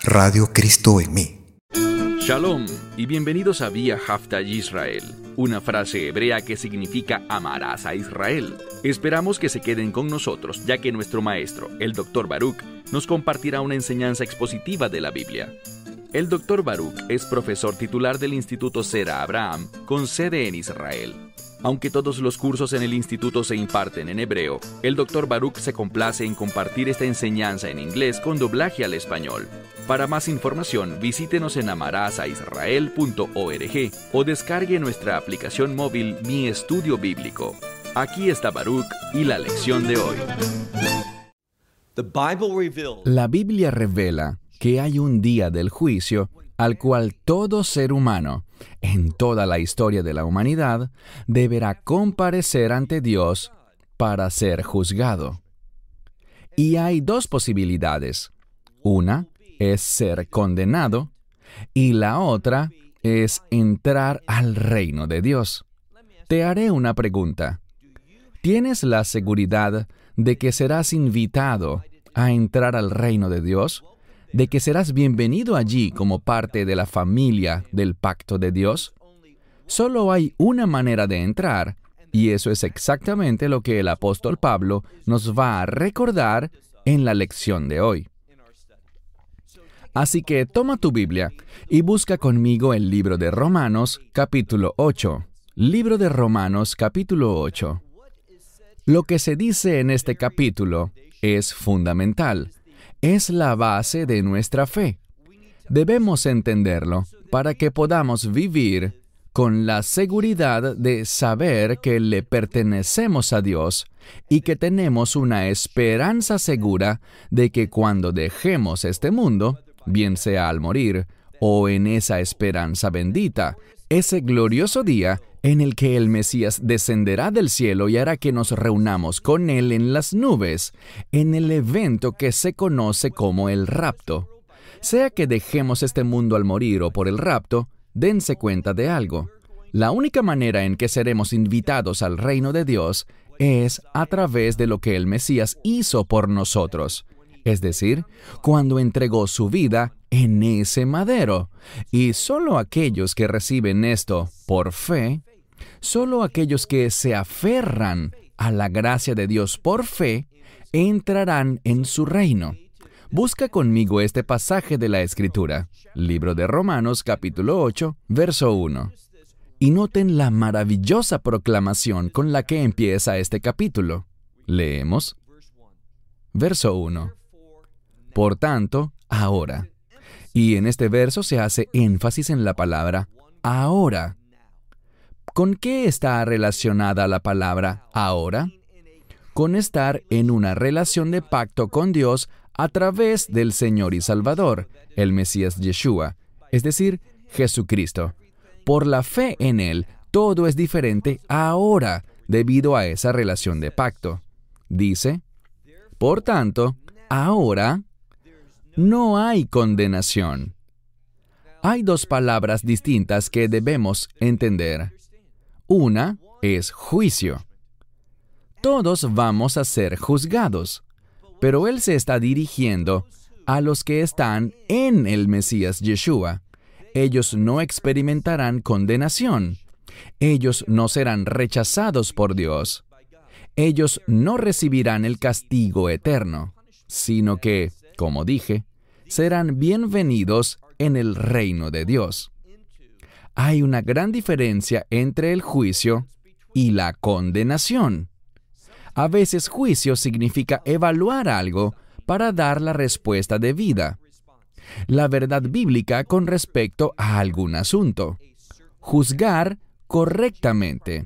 Radio Cristo en mí. Shalom y bienvenidos a Vía Haftaj Israel, una frase hebrea que significa amarás a Israel. Esperamos que se queden con nosotros, ya que nuestro maestro, el Dr. Baruch, nos compartirá una enseñanza expositiva de la Biblia. El Dr. Baruch es profesor titular del Instituto Zera Abraham, con sede en Israel. Aunque todos los cursos en el instituto se imparten en hebreo, el Dr. Baruch se complace en compartir esta enseñanza en inglés con doblaje al español. Para más información, visítenos en amarasaisrael.org o descargue nuestra aplicación móvil Mi Estudio Bíblico. Aquí está Baruch y la lección de hoy. La Biblia revela que hay un día del juicio al cual todo ser humano, en toda la historia de la humanidad, deberá comparecer ante Dios para ser juzgado. Y hay dos posibilidades. Una es ser condenado y la otra es entrar al reino de Dios. Te haré una pregunta. ¿Tienes la seguridad de que serás invitado a entrar al reino de Dios? ¿De que serás bienvenido allí como parte de la familia del pacto de Dios? Solo hay una manera de entrar, y eso es exactamente lo que el apóstol Pablo nos va a recordar en la lección de hoy. Así que toma tu Biblia y busca conmigo el libro de Romanos, capítulo 8. Libro de Romanos, capítulo 8. Lo que se dice en este capítulo es fundamental. Es la base de nuestra fe. Debemos entenderlo para que podamos vivir con la seguridad de saber que le pertenecemos a Dios y que tenemos una esperanza segura de que cuando dejemos este mundo, bien sea al morir o en esa esperanza bendita, ese glorioso día en el que el Mesías descenderá del cielo y hará que nos reunamos con Él en las nubes, en el evento que se conoce como el rapto. Sea que dejemos este mundo al morir o por el rapto, dense cuenta de algo. La única manera en que seremos invitados al reino de Dios es a través de lo que el Mesías hizo por nosotros. Es decir, cuando entregó su vida en ese madero. Y solo aquellos que reciben esto por fe, solo aquellos que se aferran a la gracia de Dios por fe, entrarán en su reino. Busca conmigo este pasaje de la Escritura, libro de Romanos, capítulo 8, verso 1. Y noten la maravillosa proclamación con la que empieza este capítulo. Leemos. Verso 1. Por tanto, ahora. Y en este verso se hace énfasis en la palabra ahora. ¿Con qué está relacionada la palabra ahora? Con estar en una relación de pacto con Dios a través del Señor y Salvador, el Mesías Yeshua, es decir, Jesucristo. Por la fe en Él, todo es diferente ahora debido a esa relación de pacto. Dice, por tanto, ahora no hay condenación. Hay dos palabras distintas que debemos entender. Una es juicio. Todos vamos a ser juzgados, pero Él se está dirigiendo a los que están en el Mesías Yeshua. Ellos no experimentarán condenación. Ellos no serán rechazados por Dios. Ellos no recibirán el castigo eterno, sino que, como dije, serán bienvenidos en el reino de Dios. Hay una gran diferencia entre el juicio y la condenación. A veces juicio significa evaluar algo para dar la respuesta debida. La verdad bíblica con respecto a algún asunto. Juzgar correctamente.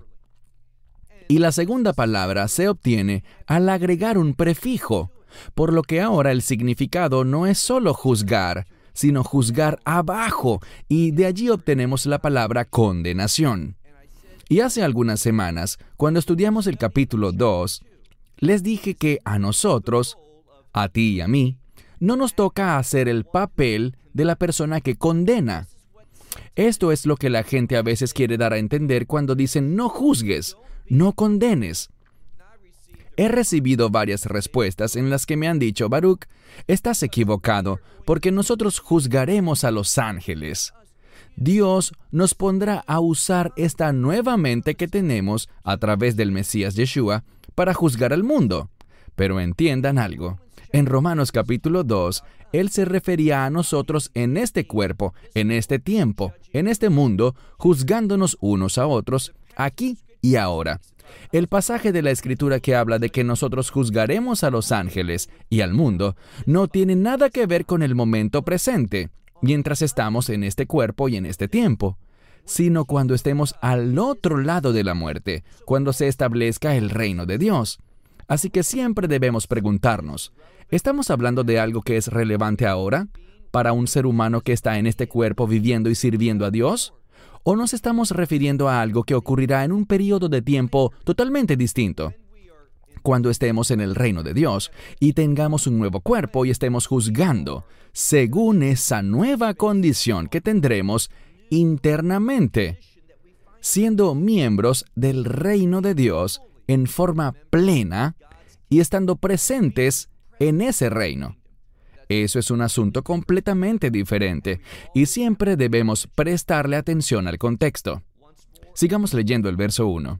Y la segunda palabra se obtiene al agregar un prefijo, por lo que ahora el significado no es solo juzgar, sino juzgar abajo, y de allí obtenemos la palabra condenación. Y hace algunas semanas, cuando estudiamos el capítulo 2, les dije que a nosotros, a ti y a mí, no nos toca hacer el papel de la persona que condena. Esto es lo que la gente a veces quiere dar a entender cuando dicen no juzgues, no condenes. He recibido varias respuestas en las que me han dicho, Baruch, estás equivocado, porque nosotros juzgaremos a los ángeles. Dios nos pondrá a usar esta nueva mente que tenemos a través del Mesías Yeshua para juzgar al mundo. Pero entiendan algo. En Romanos capítulo 2, Él se refería a nosotros en este cuerpo, en este tiempo, en este mundo, juzgándonos unos a otros, aquí y ahora. El pasaje de la Escritura que habla de que nosotros juzgaremos a los ángeles y al mundo no tiene nada que ver con el momento presente, mientras estamos en este cuerpo y en este tiempo, sino cuando estemos al otro lado de la muerte, cuando se establezca el reino de Dios. Así que siempre debemos preguntarnos, ¿estamos hablando de algo que es relevante ahora, para un ser humano que está en este cuerpo viviendo y sirviendo a Dios? ¿O nos estamos refiriendo a algo que ocurrirá en un periodo de tiempo totalmente distinto? Cuando estemos en el reino de Dios y tengamos un nuevo cuerpo y estemos juzgando, según esa nueva condición que tendremos internamente, siendo miembros del reino de Dios en forma plena y estando presentes en ese reino. Eso es un asunto completamente diferente y siempre debemos prestarle atención al contexto. Sigamos leyendo el verso 1.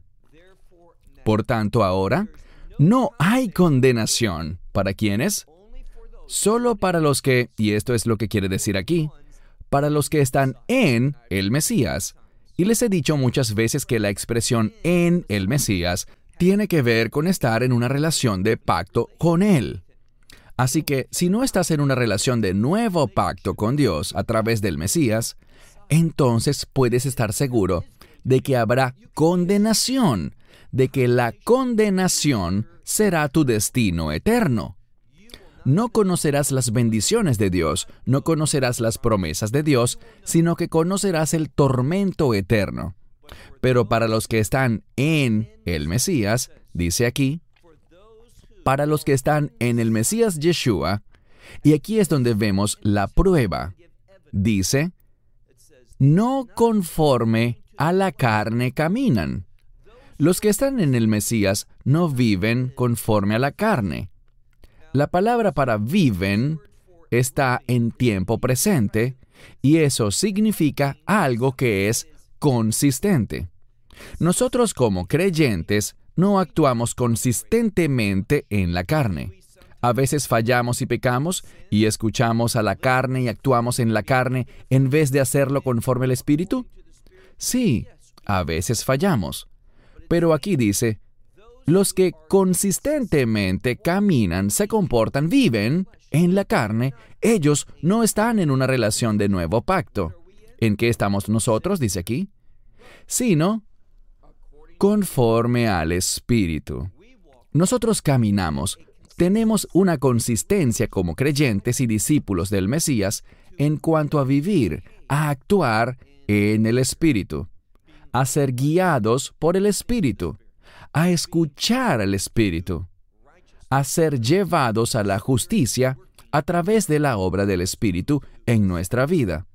Por tanto, ahora no hay condenación. ¿Para quiénes? Solo para los que, y esto es lo que quiere decir aquí, para los que están en el Mesías. Y les he dicho muchas veces que la expresión en el Mesías tiene que ver con estar en una relación de pacto con Él. Así que, si no estás en una relación de nuevo pacto con Dios a través del Mesías, entonces puedes estar seguro de que habrá condenación, de que la condenación será tu destino eterno. No conocerás las bendiciones de Dios, no conocerás las promesas de Dios, sino que conocerás el tormento eterno. Pero para los que están en el Mesías, dice aquí, para los que están en el Mesías Yeshua, y aquí es donde vemos la prueba. Dice, no conforme a la carne caminan. Los que están en el Mesías no viven conforme a la carne. La palabra para viven está en tiempo presente, y eso significa algo que es consistente. Nosotros como creyentes no actuamos consistentemente en la carne. A veces fallamos y pecamos y escuchamos a la carne y actuamos en la carne en vez de hacerlo conforme al Espíritu. Sí, a veces fallamos. Pero aquí dice, los que consistentemente caminan, se comportan, viven en la carne, ellos no están en una relación de nuevo pacto. ¿En qué estamos nosotros? Dice aquí. Sino conforme al Espíritu. Nosotros caminamos, tenemos una consistencia como creyentes y discípulos del Mesías en cuanto a vivir, a actuar en el Espíritu, a ser guiados por el Espíritu, a escuchar al Espíritu, a ser llevados a la justicia a través de la obra del Espíritu en nuestra vida.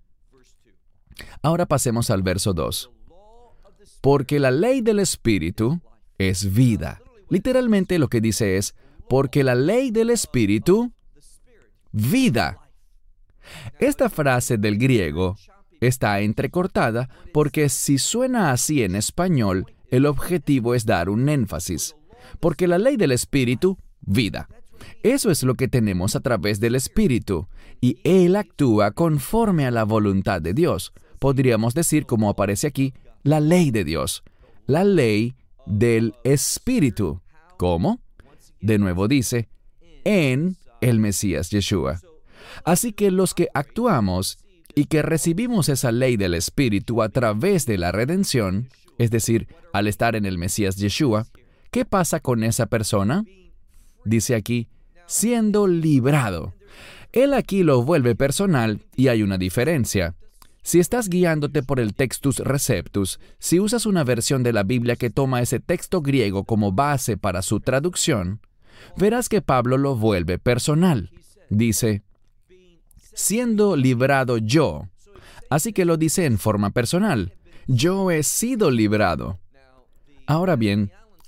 Ahora pasemos al verso 2. Porque la ley del Espíritu es vida. Literalmente lo que dice es, porque la ley del Espíritu, vida. Esta frase del griego está entrecortada porque si suena así en español, el objetivo es dar un énfasis. Porque la ley del Espíritu, vida. Eso es lo que tenemos a través del Espíritu, y Él actúa conforme a la voluntad de Dios. Podríamos decir, como aparece aquí, la ley de Dios, la ley del Espíritu. ¿Cómo? De nuevo dice, en el Mesías Yeshua. Así que los que actuamos y que recibimos esa ley del Espíritu a través de la redención, es decir, al estar en el Mesías Yeshua, ¿qué pasa con esa persona? Dice aquí, siendo librado. Él aquí lo vuelve personal y hay una diferencia. Si estás guiándote por el Textus Receptus, si usas una versión de la Biblia que toma ese texto griego como base para su traducción, verás que Pablo lo vuelve personal. Dice, siendo librado yo. Así que lo dice en forma personal. Yo he sido librado. Ahora bien,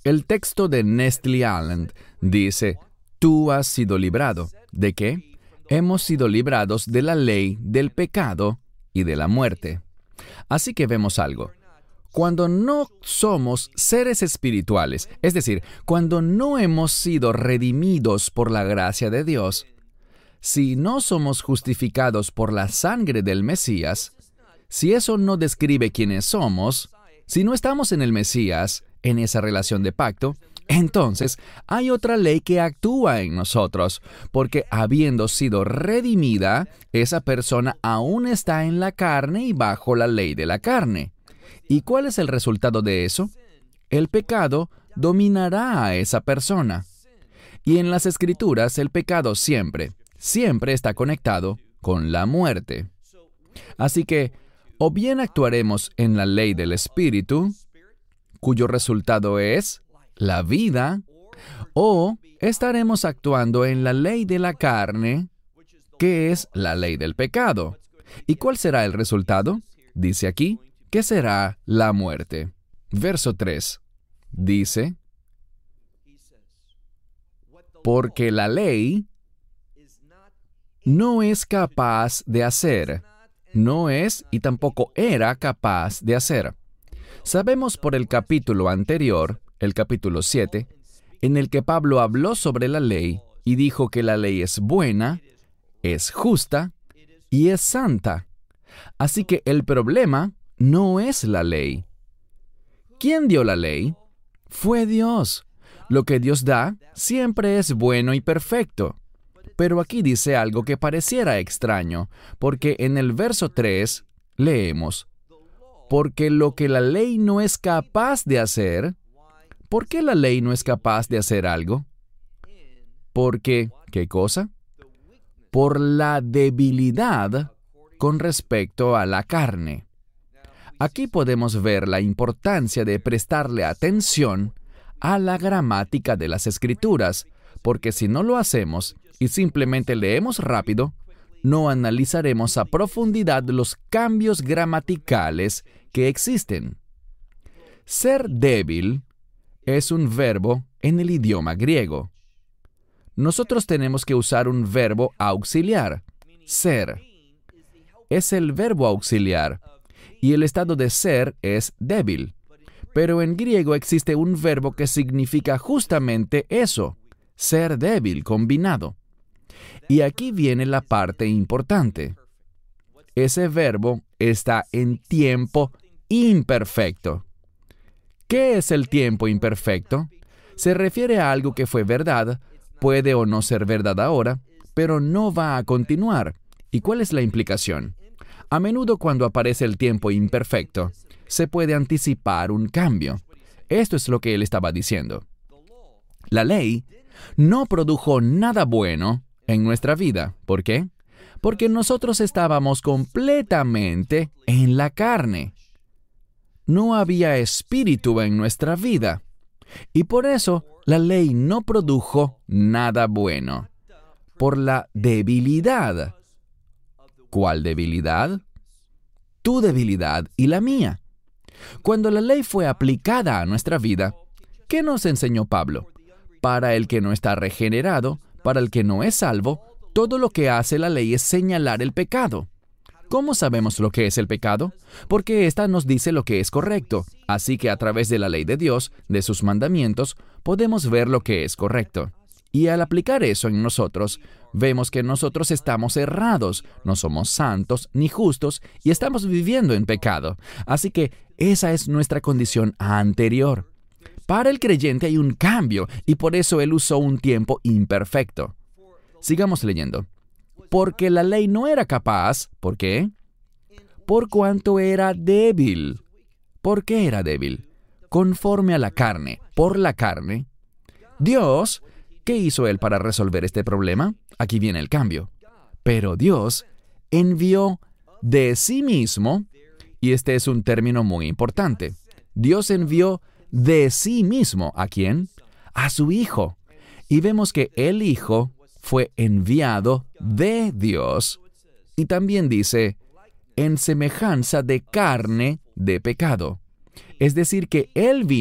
El texto de Nestle Aland dice, tú has sido librado. ¿De qué? Hemos sido librados de la ley, del pecado y de la muerte. Así que vemos algo. Cuando no somos seres espirituales, es decir, cuando no hemos sido redimidos por la gracia de Dios, si no somos justificados por la sangre del Mesías, si eso no describe quiénes somos, si no estamos en el Mesías, en esa relación de pacto, entonces hay otra ley que actúa en nosotros, porque habiendo sido redimida, esa persona aún está en la carne y bajo la ley de la carne. ¿Y cuál es el resultado de eso? El pecado dominará a esa persona. Y en las Escrituras, el pecado siempre está conectado con la muerte. Así que, o bien actuaremos en la ley del Espíritu, cuyo resultado es la vida, o estaremos actuando en la ley de la carne, que es la ley del pecado. ¿Y cuál será el resultado? Dice aquí, que será la muerte. Verso 3 dice, porque la ley no es capaz de hacer, no es y tampoco era capaz de hacer. Sabemos por el capítulo anterior, el capítulo 7, en el que Pablo habló sobre la ley y dijo que la ley es buena, es justa y es santa. Así que el problema no es la ley. ¿Quién dio la ley? Fue Dios. Lo que Dios da siempre es bueno y perfecto. Pero aquí dice algo que pareciera extraño, porque en el verso 3 leemos, porque lo que la ley no es capaz de hacer. ¿Por qué la ley no es capaz de hacer algo? Porque, ¿qué cosa? Por la debilidad con respecto a la carne. Aquí podemos ver la importancia de prestarle atención a la gramática de las Escrituras, porque si no lo hacemos y simplemente leemos rápido, no analizaremos a profundidad los cambios gramaticales que existen. Ser débil es un verbo en el idioma griego. Nosotros tenemos que usar un verbo auxiliar, ser. Es el verbo auxiliar, y el estado de ser es débil. Pero en griego existe un verbo que significa justamente eso, ser débil combinado. Y aquí viene la parte importante. Ese verbo está en tiempo imperfecto. ¿Qué es el tiempo imperfecto? Se refiere a algo que fue verdad, puede o no ser verdad ahora, pero no va a continuar. ¿Y cuál es la implicación? A menudo cuando aparece el tiempo imperfecto, se puede anticipar un cambio. Esto es lo que él estaba diciendo. La ley no produjo nada bueno en nuestra vida. ¿Por qué? Porque nosotros estábamos completamente en la carne. No había espíritu en nuestra vida. Y por eso la ley no produjo nada bueno. Por la debilidad. ¿Cuál debilidad? Tu debilidad y la mía. Cuando la ley fue aplicada a nuestra vida, ¿qué nos enseñó Pablo? Para el que no está regenerado, para el que no es salvo, todo lo que hace la ley es señalar el pecado. ¿Cómo sabemos lo que es el pecado? Porque ésta nos dice lo que es correcto. Así que a través de la ley de Dios, de sus mandamientos, podemos ver lo que es correcto. Y al aplicar eso en nosotros, vemos que nosotros estamos errados, no somos santos ni justos y estamos viviendo en pecado. Así que esa es nuestra condición anterior. Para el creyente hay un cambio y por eso él usó un tiempo imperfecto. Sigamos leyendo. Porque la ley no era capaz. ¿Por qué? Por cuanto era débil. ¿Por qué era débil? Conforme a la carne, por la carne. Dios, ¿qué hizo él para resolver este problema? Aquí viene el cambio. Pero Dios envió de sí mismo, y este es un término muy importante. Dios envió de sí mismo. ¿A quién? A su Hijo. Y vemos que el Hijo fue enviado de Dios. Y también dice, en semejanza de carne de pecado. Es decir, que Él vino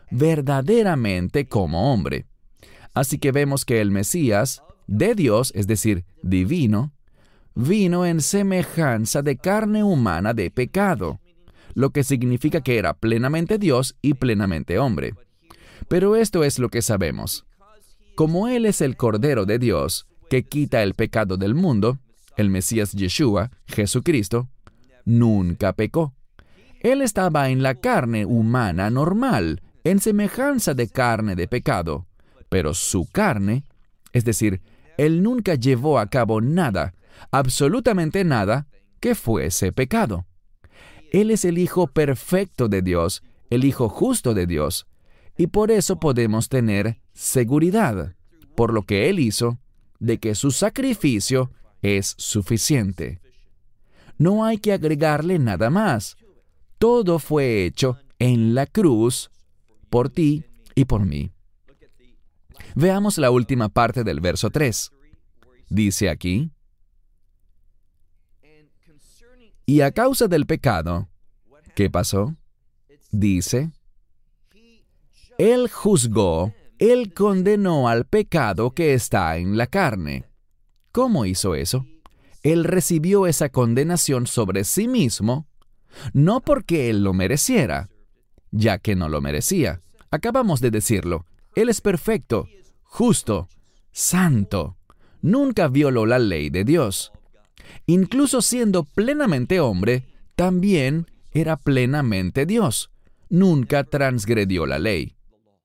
verdaderamente como hombre. Así que vemos que el Mesías, de Dios, es decir, divino, vino en semejanza de carne humana de pecado, lo que significa que era plenamente Dios y plenamente hombre. Pero esto es lo que sabemos. Como Él es el Cordero de Dios, que quita el pecado del mundo, el Mesías Yeshua, Jesucristo, nunca pecó. Él estaba en la carne humana normal, en semejanza de carne de pecado, pero su carne, es decir, Él nunca llevó a cabo nada, absolutamente nada, que fuese pecado. Él es el Hijo perfecto de Dios, el Hijo justo de Dios, y por eso podemos tener seguridad, por lo que Él hizo, de que su sacrificio es suficiente. No hay que agregarle nada más. Todo fue hecho en la cruz por ti y por mí. Veamos la última parte del verso 3. Dice aquí, y a causa del pecado, ¿qué pasó? Dice, Él juzgó, Él condenó al pecado que está en la carne. ¿Cómo hizo eso? Él recibió esa condenación sobre sí mismo, no porque Él lo mereciera, ya que no lo merecía. Acabamos de decirlo. Él es perfecto, justo, santo. Nunca violó la ley de Dios. Incluso siendo plenamente hombre, también era plenamente Dios. Nunca transgredió la ley.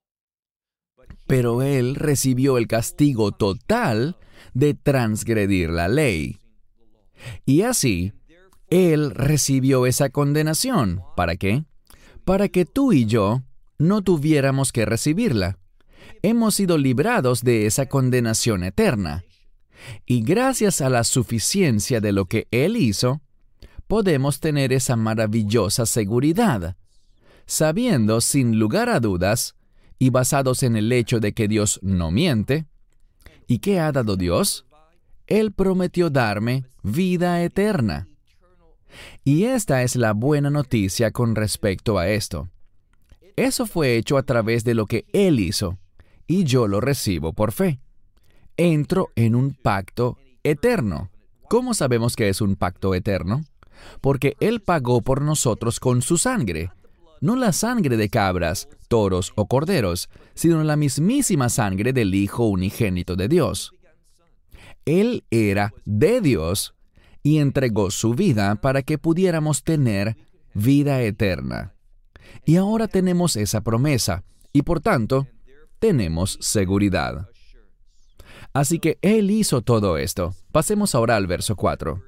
Pero Él recibió el castigo total de transgredir la ley. Y así, Él recibió esa condenación. ¿Para qué? Para que tú y yo no tuviéramos que recibirla. Hemos sido librados de esa condenación eterna. Y gracias a la suficiencia de lo que Él hizo, podemos tener esa maravillosa seguridad, sabiendo sin lugar a dudas, y basados en el hecho de que Dios no miente. ¿Y qué ha dado Dios? Él prometió darme vida eterna. Y esta es la buena noticia con respecto a esto. Eso fue hecho a través de lo que Él hizo, y yo lo recibo por fe. Entro en un pacto eterno. ¿Cómo sabemos que es un pacto eterno? Porque Él pagó por nosotros con su sangre. No la sangre de cabras, toros o corderos, sino la mismísima sangre del Hijo unigénito de Dios. Él era de Dios y entregó su vida para que pudiéramos tener vida eterna. Y ahora tenemos esa promesa, y por tanto, tenemos seguridad. Así que Él hizo todo esto. Pasemos ahora al verso 4.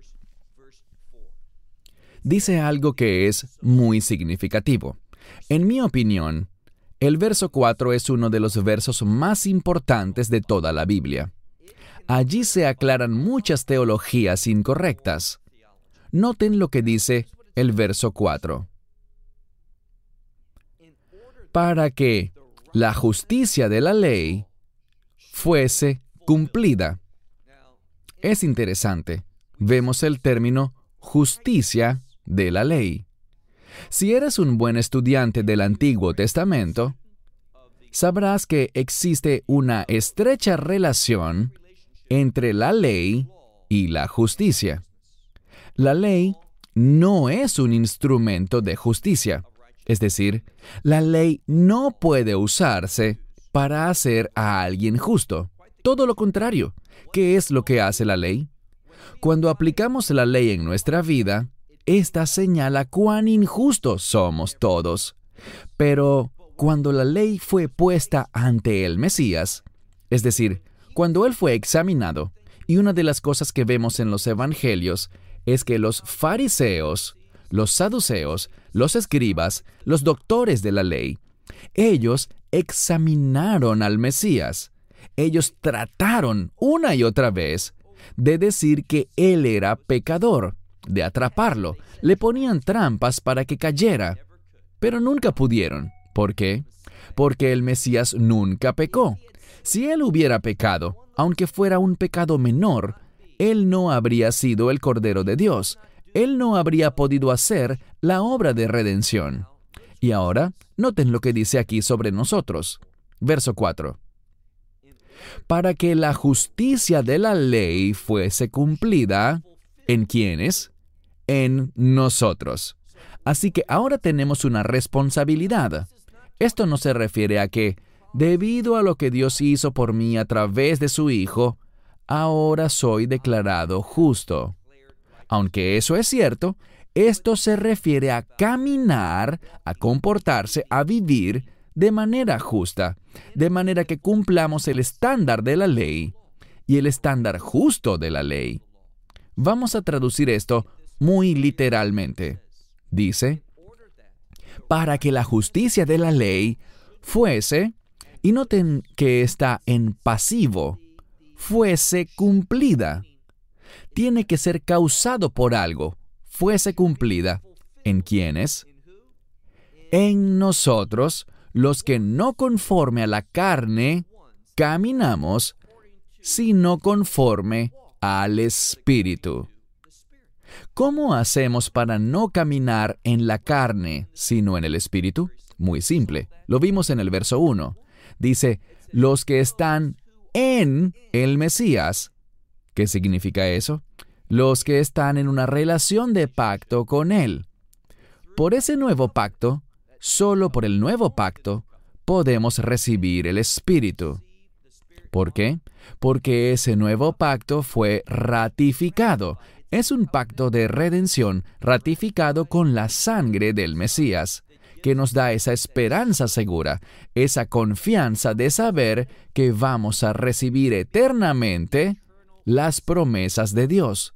Dice algo que es muy significativo. En mi opinión, el verso 4 es uno de los versos más importantes de toda la Biblia. Allí se aclaran muchas teologías incorrectas. Noten lo que dice el verso 4. Para que la justicia de la ley fuese cumplida. Es interesante. Vemos el término justicia de la ley. Si eres un buen estudiante del Antiguo Testamento, sabrás que existe una estrecha relación entre la ley y la justicia. La ley no es un instrumento de justicia. Es decir, la ley no puede usarse para hacer a alguien justo. Todo lo contrario. ¿Qué es lo que hace la ley? Cuando aplicamos la ley en nuestra vida, esta señala cuán injustos somos todos. Pero cuando la ley fue puesta ante el Mesías, es decir, cuando Él fue examinado, y una de las cosas que vemos en los evangelios es que los fariseos, los saduceos, los escribas, los doctores de la ley, ellos examinaron al Mesías. Ellos trataron una y otra vez de decir que Él era pecador, de atraparlo. Le ponían trampas para que cayera, pero nunca pudieron. ¿Por qué? Porque el Mesías nunca pecó. Si Él hubiera pecado, aunque fuera un pecado menor, Él no habría sido el Cordero de Dios. Él no habría podido hacer la obra de redención. Y ahora, noten lo que dice aquí sobre nosotros. Verso 4. Para que la justicia de la ley fuese cumplida, ¿en quiénes? En nosotros. Así que ahora tenemos una responsabilidad. Esto no se refiere a que, debido a lo que Dios hizo por mí a través de su Hijo, ahora soy declarado justo. Aunque eso es cierto, esto se refiere a caminar, a comportarse, a vivir de manera justa, de manera que cumplamos el estándar de la ley y el estándar justo de la ley. Vamos a traducir esto muy literalmente. Dice, para que la justicia de la ley fuese, y noten que está en pasivo, fuese cumplida. Tiene que ser causado por algo. Fuese cumplida. ¿En quiénes? En nosotros, los que no conforme a la carne caminamos, sino conforme al Espíritu. ¿Cómo hacemos para no caminar en la carne, sino en el Espíritu? Muy simple. Lo vimos en el verso 1. Dice, los que están en el Mesías. ¿Qué significa eso? Los que están en una relación de pacto con Él. Por ese nuevo pacto, solo por el nuevo pacto, podemos recibir el Espíritu. ¿Por qué? Porque ese nuevo pacto fue ratificado. Es un pacto de redención ratificado con la sangre del Mesías, que nos da esa esperanza segura, esa confianza de saber que vamos a recibir eternamente las promesas de Dios.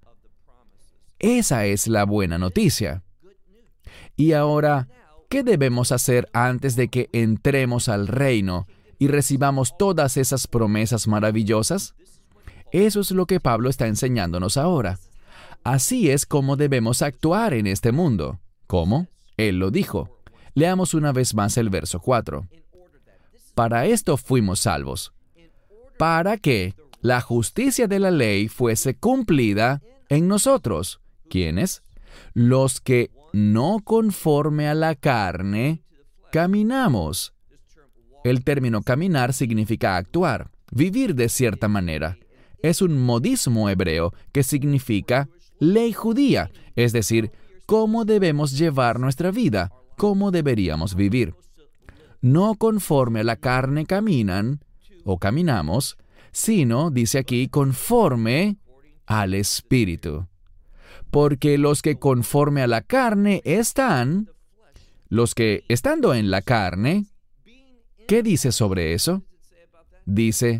Esa es la buena noticia. Y ahora, ¿qué debemos hacer antes de que entremos al reino y recibamos todas esas promesas maravillosas? Eso es lo que Pablo está enseñándonos ahora. Así es como debemos actuar en este mundo. ¿Cómo? Él lo dijo. Leamos una vez más el verso 4. Para esto fuimos salvos, para que la justicia de la ley fuese cumplida en nosotros. ¿Quiénes? Los que no conforme a la carne caminamos. El término caminar significa actuar, vivir de cierta manera. Es un modismo hebreo que significa ley judía, es decir, cómo debemos llevar nuestra vida, cómo deberíamos vivir. No conforme a la carne caminan, o caminamos, sino, dice aquí, conforme al Espíritu. Porque los que conforme a la carne están, los que estando en la carne, ¿qué dice sobre eso? Dice,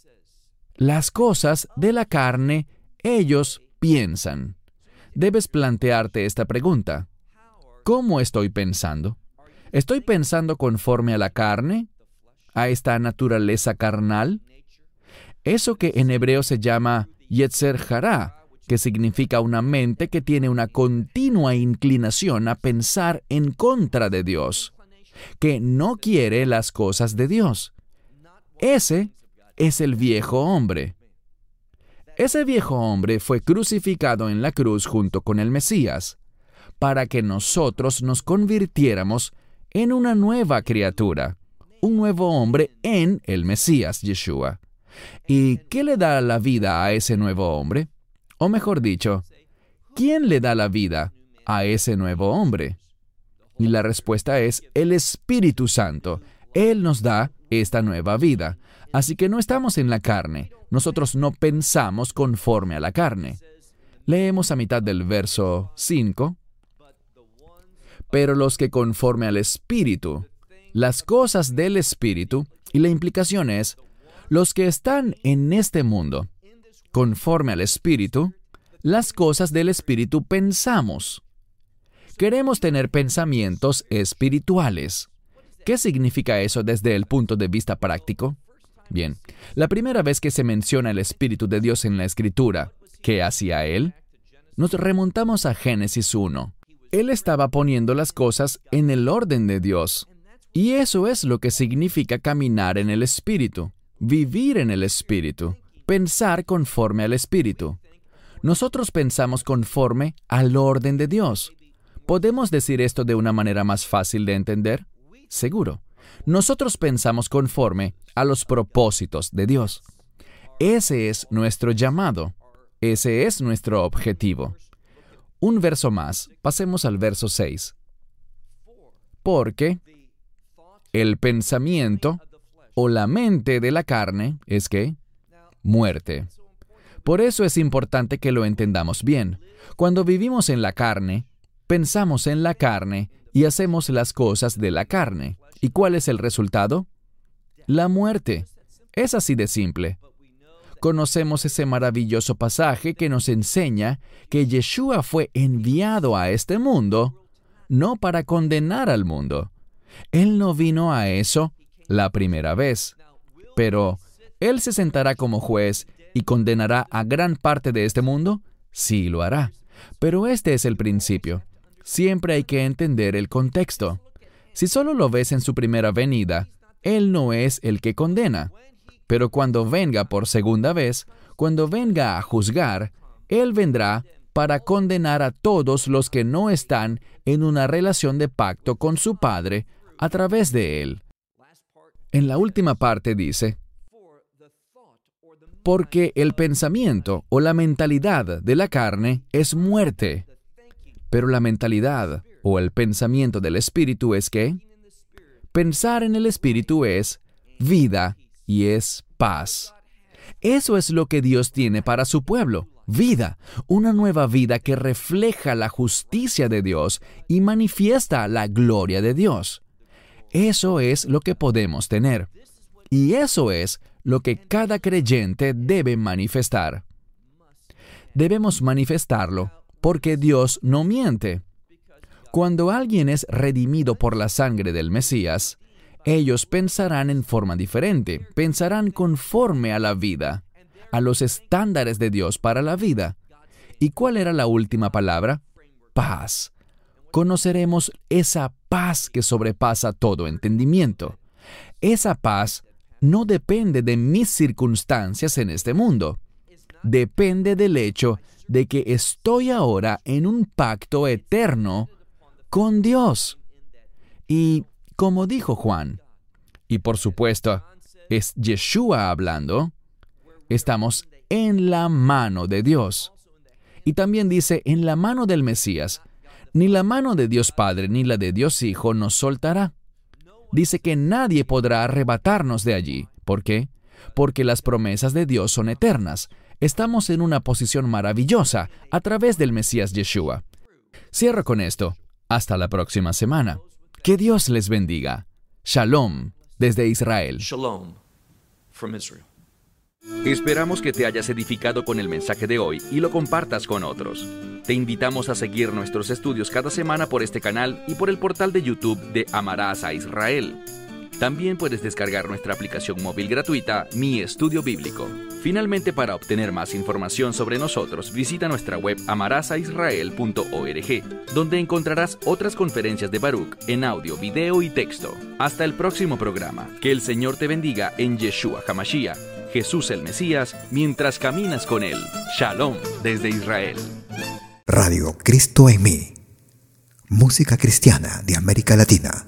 las cosas de la carne ellos piensan. Debes plantearte esta pregunta. ¿Cómo estoy pensando? ¿Estoy pensando conforme a la carne? ¿A esta naturaleza carnal? Eso que en hebreo se llama Yetzer Hará, que significa una mente que tiene una continua inclinación a pensar en contra de Dios, que no quiere las cosas de Dios. Ese es el viejo hombre. Ese viejo hombre fue crucificado en la cruz junto con el Mesías, para que nosotros nos convirtiéramos en una nueva criatura, un nuevo hombre en el Mesías, Yeshua. ¿Y qué le da la vida a ese nuevo hombre? O mejor dicho, ¿quién le da la vida a ese nuevo hombre? Y la respuesta es el Espíritu Santo. Él nos da esta nueva vida. Así que no estamos en la carne. Nosotros no pensamos conforme a la carne. Leemos a mitad del verso 5. Pero los que conforme al Espíritu, las cosas del Espíritu, y la implicación es, los que están en este mundo, conforme al Espíritu, las cosas del Espíritu pensamos. Queremos tener pensamientos espirituales. ¿Qué significa eso desde el punto de vista práctico? Bien, la primera vez que se menciona el Espíritu de Dios en la Escritura, ¿qué hacía Él? Nos remontamos a Génesis 1. Él estaba poniendo las cosas en el orden de Dios. Y eso es lo que significa caminar en el Espíritu, vivir en el Espíritu, pensar conforme al Espíritu. Nosotros pensamos conforme al orden de Dios. ¿Podemos decir esto de una manera más fácil de entender? Seguro. Nosotros pensamos conforme a los propósitos de Dios. Ese es nuestro llamado. Ese es nuestro objetivo. Un verso más. Pasemos al verso 6. Porque el pensamiento o la mente de la carne es ¿qué? Muerte. Por eso es importante que lo entendamos bien. Cuando vivimos en la carne, pensamos en la carne y hacemos las cosas de la carne. ¿Y cuál es el resultado? La muerte. Es así de simple. Conocemos ese maravilloso pasaje que nos enseña que Yeshua fue enviado a este mundo no para condenar al mundo. Él no vino a eso la primera vez, pero ¿Él se sentará como juez y condenará a gran parte de este mundo? Sí, lo hará. Pero este es el principio. Siempre hay que entender el contexto. Si solo lo ves en su primera venida, Él no es el que condena. Pero cuando venga por segunda vez, cuando venga a juzgar, Él vendrá para condenar a todos los que no están en una relación de pacto con su Padre a través de Él. En la última parte dice, porque el pensamiento o la mentalidad de la carne es muerte, pero la mentalidad o el pensamiento del Espíritu es ¿qué? Pensar en el Espíritu es vida y es paz. Eso es lo que Dios tiene para su pueblo, vida, una nueva vida que refleja la justicia de Dios y manifiesta la gloria de Dios. Eso es lo que podemos tener. Y eso es lo que cada creyente debe manifestar. Debemos manifestarlo porque Dios no miente. Cuando alguien es redimido por la sangre del Mesías, ellos pensarán en forma diferente, pensarán conforme a la vida, a los estándares de Dios para la vida. ¿Y cuál era la última palabra? Paz. Conoceremos esa paz que sobrepasa todo entendimiento. Esa paz no depende de mis circunstancias en este mundo. Depende del hecho de que estoy ahora en un pacto eterno con Dios. Y como dijo Juan, y por supuesto es Yeshua hablando, estamos en la mano de Dios. Y también dice en la mano del Mesías. Ni la mano de Dios Padre ni la de Dios Hijo nos soltará. Dice que nadie podrá arrebatarnos de allí. ¿Por qué? Porque las promesas de Dios son eternas. Estamos en una posición maravillosa a través del Mesías Yeshua. Cierro con esto. Hasta la próxima semana. Que Dios les bendiga. Shalom desde Israel. Shalom from Israel. Esperamos que te hayas edificado con el mensaje de hoy y lo compartas con otros. Te invitamos a seguir nuestros estudios cada semana por este canal y por el portal de YouTube de Amarás a Israel. También puedes descargar nuestra aplicación móvil gratuita, Mi Estudio Bíblico. Finalmente, para obtener más información sobre nosotros, visita nuestra web amarasaisrael.org, donde encontrarás otras conferencias de Baruch en audio, video y texto. Hasta el próximo programa. Que el Señor te bendiga en Yeshua HaMashiach, Jesús el Mesías, mientras caminas con Él. Shalom desde Israel. Radio Cristo en mí. Música cristiana de América Latina.